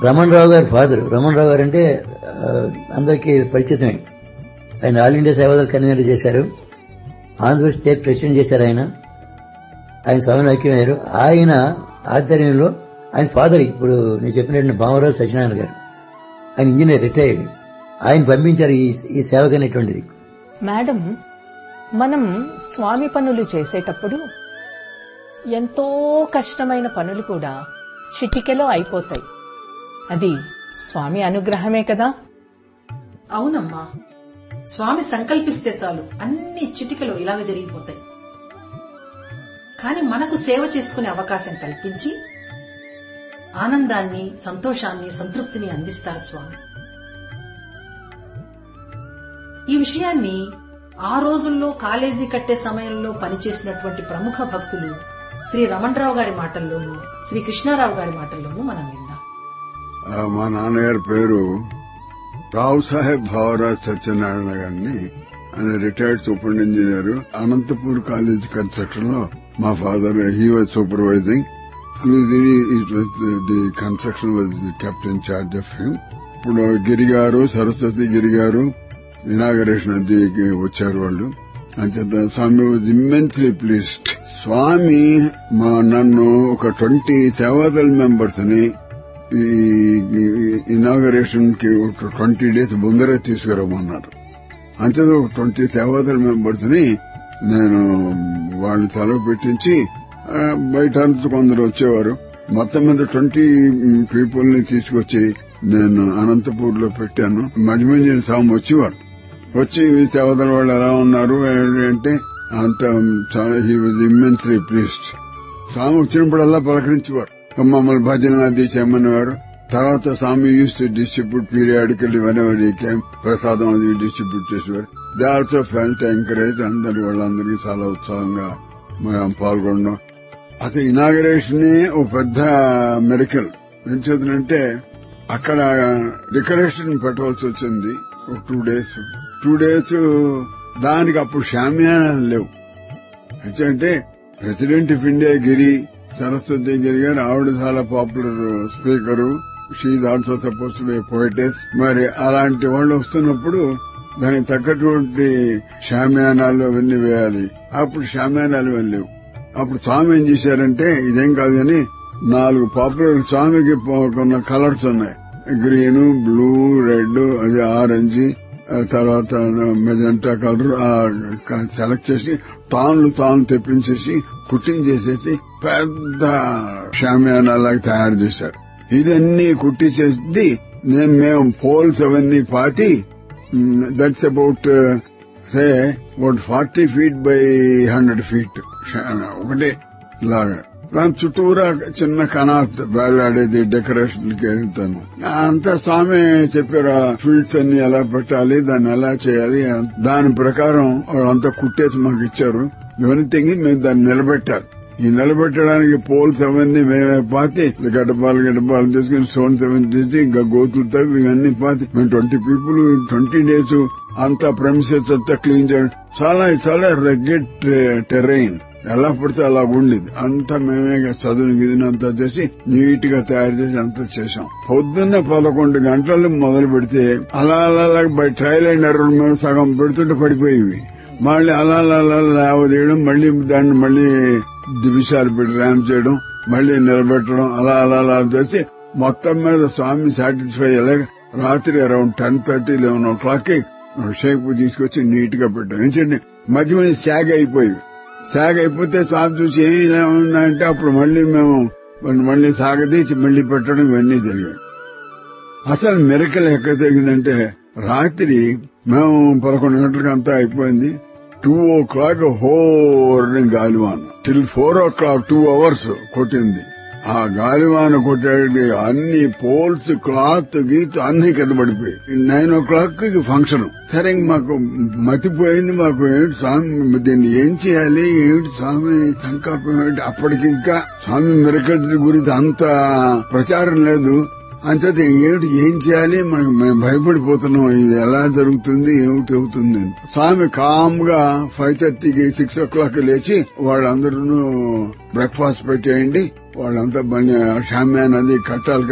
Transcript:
రమణ్ రావు గారి ఫాదర్. రమణ్ రావు గారు అంటే అందరికీ పరిచితమే. ఆయన ఆల్ ఇండియా సేవాదళ కన్వీనర్ చేశారు, ఆంధ్రప్రదేశ్ స్టేట్ ప్రెసిడెంట్ చేశారు. ఆయన స్వామిని ఐక్యమయ్యారు. ఆయన ఆధ్వర్యంలో ఆయన ఫాదర్ ఇప్పుడు నేను చెప్పినట్టు భామరావు సత్యనారాయణ గారు, ఆయన ఇంజనీర్, రిటైర్డ్. ఆయన పంపించారు ఈ సేవకు అనేటువంటిది. మేడం, మనం స్వామి పనులు చేసేటప్పుడు ఎంతో కష్టమైన పనులు కూడా చిటికెలో అయిపోతాయి. అది స్వామి అనుగ్రహమే కదా? అవునమ్మా, స్వామి సంకల్పిస్తే చాలు అన్ని చిటికలో ఇలాగ జరిగిపోతాయి. కాని మనకు సేవ చేసుకునే అవకాశం కల్పించి ఆనందాన్ని, సంతోషాన్ని, సంతృప్తిని అందిస్తారు స్వామి. ఈ విషయాన్ని ఆ రోజుల్లో కాలేజీ కట్టే సమయంలో పనిచేసినటువంటి ప్రముఖ భక్తులు శ్రీ రమణరావు గారి మాటల్లోనూ, శ్రీ కృష్ణారావు గారి మాటల్లోనూ మనం విందాం. మా నాన్నగారి పేరు రావు సాహెబ్ భావరాజ్ సత్యనారాయణ గారిని. ఆయన retired super engineer. Anantapur college construction లో మా father he was supervising. The construction was kept in charge of him. ఇప్పుడు గిరి గారు, సరస్వతి గిరి గారు ఇనాగరేషన్ అది వచ్చారు వాళ్ళు. అంచేత స్వామి వాజ్ ఇమ్మెన్స్లీ ప్లీజ్డ్. స్వామి నన్ను ఒక 20 సేవాదళ మెంబర్స్ ని ఈ ఇనాగరేషన్ కి 20 days ముందరే తీసుకురమ్మన్నారు. అంచేత ఒక 20 సేవాదళ మెంబర్స్ ని నేను వాళ్ళని సెలవు పెట్టించి బయట కొందరు వచ్చేవారు. మొత్తం మీద 20 పీపుల్ ని తీసుకొచ్చి నేను అనంతపూర్ లో పెట్టాను. మధ్య స్వామి వచ్చేవారు. వచ్చి సేవదల వాళ్ళు ఎలా ఉన్నారు అంటే అంత చాలా హీ వాజ్ ఇమ్మెన్స్లీ ప్లీజ్డ్. స్వామి వచ్చినప్పుడల్లా పలకరించేవారు, మమ్మల్ని భజనలు అది చేయమనేవారు. తర్వాత స్వామి use to distribute periodical whenever he came, ప్రసాదం అది డిస్ట్రిబ్యూట్ చేసేవారు. They also felt encourage. వాళ్ళందరికీ చాలా ఉత్సాహంగా మనం పాల్గొన్నాం. అసలు ఇనాగరేషన్ ఒక పెద్ద మెరికల్. ఏం చేద్దంటే అక్కడ డెకరేషన్ పెట్టవలసి వచ్చింది. 2 days దానికి అప్పుడు షామియానాలు లేవు. అంటే ప్రెసిడెంట్ ఆఫ్ ఇండియా గిరి, సరస్వతి గిరి గారు, ఆవిడ చాలా popular speaker. She is also suppose to be పోయిటెస్. మరి అలాంటి వాళ్ళు వస్తున్నప్పుడు దానికి తగ్గటువంటి షామియానాలు అవన్నీ వేయాలి. అప్పుడు షామియానాలు వెళ్ళలేవు. అప్పుడు స్వామి ఏం చేశారంటే ఇదేం కాదు కానీ 4 పాపులర్ స్వామికి కొన్న కలర్స్ ఉన్నాయి. గ్రీన్, బ్లూ, రెడ్, అది ఆరెంజ్, తర్వాత మెజెంటా కలర్ సెలెక్ట్ చేసి తాను తెప్పించేసి కుట్టించేసేసి పెద్ద షామియానాలాగా తయారు చేశారు. ఇదన్నీ కుట్టించేసి మేము పోల్స్ అవన్నీ పాతి, that's about 40 feet by 100 feet ఒకటే లాగా. దాని చుట్టూరా చిన్న కనాత్ వేలాడేది డెకరేషన్ కి వెళ్తాను. అంతా స్వామి చెప్పారు ఫీల్డ్స్ అన్ని ఎలా పెట్టాలి, దాన్ని ఎలా చేయాలి. దాని ప్రకారం వాళ్ళంతా కుట్టేసి మాకు ఇచ్చారు. ఇవన్నీ తెగి మేము దాన్ని నిలబెట్టారు. ఈ నిలబెట్టడానికి పోల్స్ అవన్నీ మేమే పాతి గడ్డపాలు తీసుకుని స్టోన్స్ అవన్నీ తీసి ఇంకా గోతులు తవ్వి ఇవన్నీ పాతి మేము 20 people 20 days అంతా ప్రెమిసెస్ అంతా క్లీన్ చేయడం. చాలా రెగ్యుడ్ టెరైన్, ఎలా పడితే అలా ఉండేది. అంతా మేమే చదువుని గిదిని అంతా చేసి నీట్ గా తయారు చేసి అంతా చేశాం. పొద్దున్న 11 గంటలు మొదలు పెడితే అలా బై ట్రయల్ అండ్ ఎర్రర్ మేము సగం పెడుతుంటే పడిపోయేవి. మళ్ళీ అలా లేవదీయడం, మళ్ళీ దాన్ని మళ్ళీ దివిషాలు పెట్టి ర్యాంప్ చేయడం, మళ్ళీ నిలబెట్టడం, అలా చేసి మొత్తం మీద స్వామి సాటిస్ఫై అయ్యేలాగా రాత్రి అరౌండ్ 10:30, 11 o'clock షేప్ తీసుకొచ్చి నీట్ గా పెట్టాం. ఏంటంటే మధ్య శాగ్ అయిపోతే స్వామి చూసి ఏమి ఇలా ఉందంటే అప్పుడు మళ్ళీ సాగదీసి మళ్ళీ పెట్టడం ఇవన్నీ జరిగాయి. అసలు మిరకల్ ఎక్కడ జరిగిందంటే రాత్రి మేము 11 గంటలకు అంతా అయిపోయింది. 2 o'clock హోర్ని గాలివాన టిల్ 4 o'clock 2 hours కొట్టింది. ఆ గాలివాన కొట్టే అన్ని పోల్స్, క్లాత్, గీత్ అన్ని కింద పడిపోయి 9 o'clock ఫంక్షన్. సరే మాకు మతిపోయింది. మాకు ఏమిటి స్వామి దీన్ని ఏం చేయాలి, ఏమిటి స్వామి సంకల్పం ఏమిటి. అప్పటికింకా స్వామి మిరకల్స్ గురించి అంత ప్రచారం లేదు. అంచేత ఏమిటి ఏం చేయాలి, మేము భయపడిపోతున్నాం. ఇది ఎలా జరుగుతుంది, ఏమిటి అవుతుంది. స్వామి కామ్ గా 5:30కి 6 o'clock లేచి వాళ్ళందరూ బ్రేక్ఫాస్ట్ పెట్టేయండి, వాళ్ళంతా షామ్యాన్ అది కట్టాలి